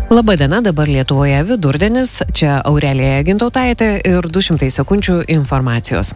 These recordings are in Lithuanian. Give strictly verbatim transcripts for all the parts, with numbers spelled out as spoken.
Labadiena, dabar Lietuvoje vidurdienis, čia Aurelija Gintautaitė ir du šimtai sekundžių informacijos.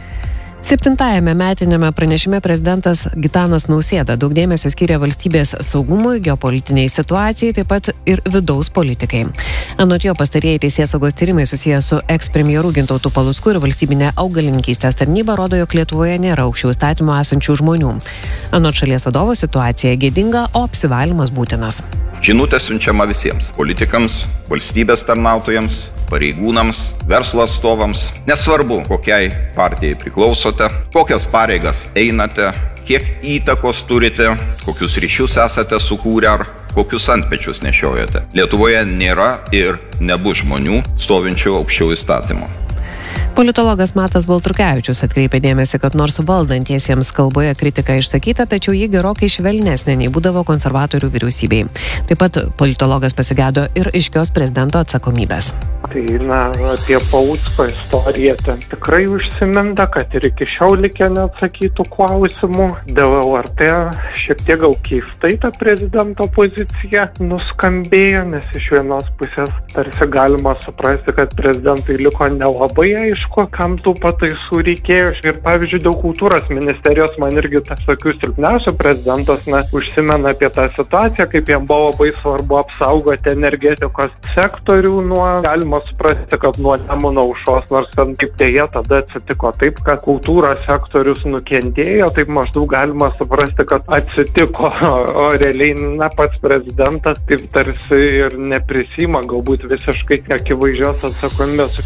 Septintajame metinėme pranešime prezidentas Gitanas Nausėda daug dėmesio skiria valstybės saugumui, geopolitiniai situacijai, taip pat ir vidaus politikai. Anot jo pastarieji teisėsaugos tyrimai susiję su eks-premjeru Gintautu Palucku ir valstybinė augalininkystės tarnyba rodo, jog Lietuvoje nėra aukščiau įstatymo esančių žmonių. Anot šalies vadovo situacija gėdinga, o apsivalymas būtinas. Žinutė siunčiama visiems – politikams, valstybės tarnautojams, pareigūnams, verslo atstovams. Nesvarbu, kokiai partijai priklausote, kokias pareigas einate, kiek įtakos turite, kokius ryšius esate sukūrę ar kokius antpečius nešiojate. Lietuvoje nėra ir nebus žmonių stovinčių aukščiau įstatymo. Politologas Matas Baltrukevičius atkreipė dėmesį, kad nors valdantiesiems kalboje kritika išsakyta, tačiau ji gerokai švelnesnė nei būdavo konservatorių vyriausybei. Taip pat politologas pasigėdo ir aiškios prezidento atsakomybės. Tai, na, apie Palucko istoriją ten tikrai užsiminta, kad ir iki šiol likę neatsakytų klausimų. Dėl L R T šiek tiek gal keistai ta prezidento pozicija nuskambėjo, nes iš vienos pusės tarsi galima suprasti, kad prezidentui liko nelabai aišku, kam tų pataisų reikėjo. Ir pavyzdžiui, dėl kultūros ministerijos man irgi tas tokių silpniausių prezidentas na, užsimena apie tą situaciją, kaip jam buvo labai svarbu apsaugoti energetikos sektorių nuo, galima suprasti, kad nuo Nemuno aušros, nors ten kaip dėja tada atsitiko taip, kad kultūros sektorius nukentėjo, taip maždaug galima suprasti, kad atsitiko, o realiai na, pats prezidentas taip tarsi ir neprisima galbūt visiškai akivaizdžios atsakomybės.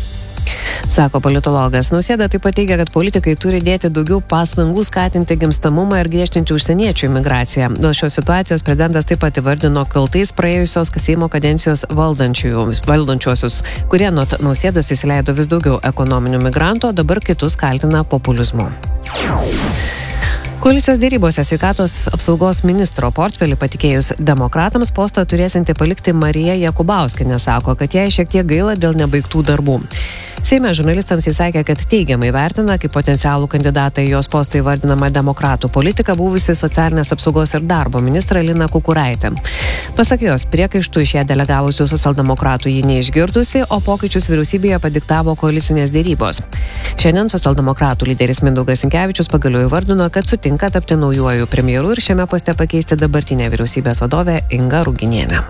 Sako politologas. Nausėda taip pat teigia, kad politikai turi dėti daugiau pastangų skatinti gimstamumą ir griežtinti užsieniečių imigraciją. Dėl šios situacijos prezidentas taip pat įvardino kaltais praėjusios Seimo kadencijos valdančiuosius, kurie nuo Nausėdos įsileido vis daugiau ekonominių migrantų, o dabar kitus kaltina populizmu. Koalicijos dėrybose sveikatos apsaugos ministro portfelį patikėjus demokratams postą turėsinti palikti Marija Jakubauskienė sako, kad jai šiek tiek gaila dėl nebaigtų darbų. Seime žurnalistams jis sakė, kad teigiamai vertina, kaip potencialų kandidatą į jos postą įvardinama demokratų politika buvusi socialinės apsaugos ir darbo ministra Lina Kukuraitė. Pasak jos, priekaištų iš ją delegavusių socialdemokratų ji neišgirdusi, o pokyčius vyriausybėje padiktavo koalicinės dėrybos. Šiandien socialdemokratų lyderis Mindaugas Sinkevičius pagaliau įvardino, kad sutinka tapti naujuoju premjeru ir šiame poste pakeisti dabartinę vyriausybės vadovę Ingą Ruginienę.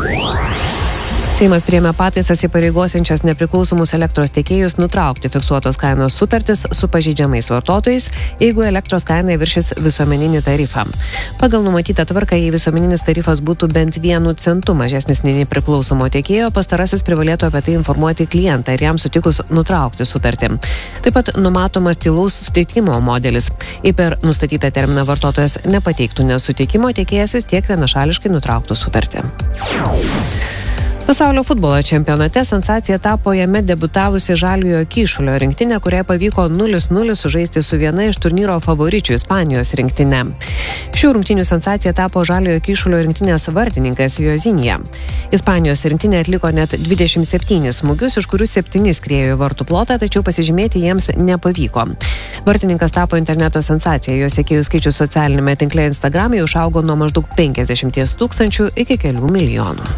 Seimas priėmė pataisas įpareigosiančias nepriklausomus elektros tiekėjus nutraukti fiksuotos kainos sutartis su pažeidžiamais vartotojais, jeigu elektros kaina viršys visuomeninį tarifą. Pagal numatytą tvarką, jei visuomeninis tarifas būtų bent vienu centu mažesnis nei nepriklausomo tiekėjo, pastarasis privalėtų apie tai informuoti klientą ir jam sutikus nutraukti sutartį. Taip pat numatomas tylaus suteikimo modelis. Jei per nustatytą terminą vartotojas nepateiktų nesutikimo, tiekėjas vis tiek vienašališkai nutrauktų sutartį. Pasaulio futbolo čempionate sensacija tapo jame debiutavusi Žaliojo Kyšulio rinktinė, kuriai pavyko nulis nulis sužaisti su viena iš turnyro favoričių Ispanijos rinktinė. Šių rungtynių sensacija tapo Žaliojo Kyšulio rinktinės vartininkas Jozinija. Ispanijos rinktinė atliko net dvidešimt septynis smūgius, iš kurių septyni skriejo į vartų plotą, tačiau pasižymėti jiems nepavyko. Vartininkas tapo interneto sensacija, jo sekėjų skaičius socialinėme tinkle Instagram jau išaugo nuo maždaug penkiasdešimt tūkstančių iki kelių milijonų.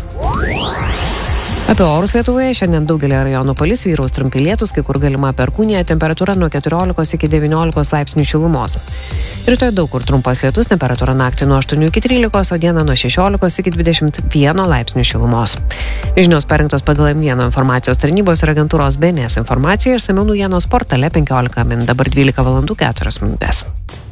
Apie orus Lietuvoje šiandien daugelį rajonų palis, vyraus trumpi lietūs, kai kur galima perkūnija, temperatūra nuo keturiolikos iki devyniolikos laipsnių šilumos. Rytoj daug kur trumpas lietus, temperatūra naktį nuo aštuonių iki trylikos, o dieną nuo šešiolikos iki dvidešimt vieno laipsnių šilumos. Žinios parengtos pagal M vieno informacijos tarnybos ir agentūros B N S informaciją ir išsamiau naujienos portale penkiolika min. Dabar dvylika valandų keturios minutės.